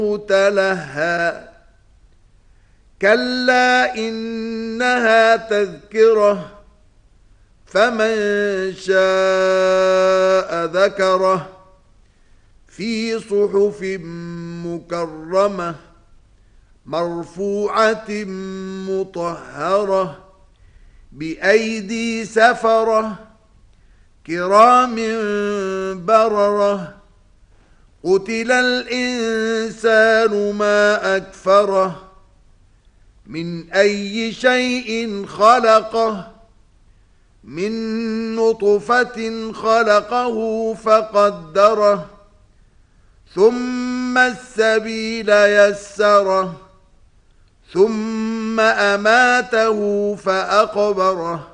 لها كلا إنها تذكرة فمن شاء ذكره في صحف مكرمة مرفوعة مطهرة بأيدي سفرة كرام بررة قتل الإنسان ما أكفره من أي شيء خلقه من نطفة خلقه فقدره ثم السبيل يسره ثم أماته فأقبره